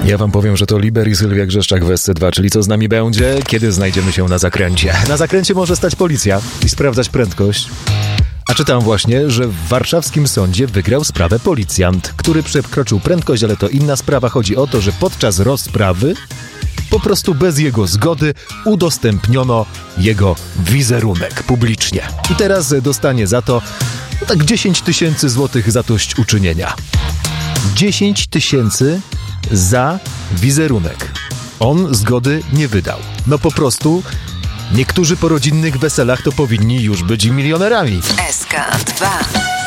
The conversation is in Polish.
Ja wam powiem, że to Liber i Sylwia Grzeszczak w SC2, czyli co z nami będzie, kiedy znajdziemy się na zakręcie. Na zakręcie może stać policja i sprawdzać prędkość. A czytam właśnie, że w warszawskim sądzie wygrał sprawę policjant, który przekroczył prędkość, ale to inna sprawa. Chodzi o to, że podczas rozprawy po prostu bez jego zgody udostępniono jego wizerunek publicznie. I teraz dostanie za to tak 10 000 złotych zadośćuczynienia. 10 000 za wizerunek. On zgody nie wydał. No po prostu niektórzy po rodzinnych weselach to powinni już być milionerami. SK2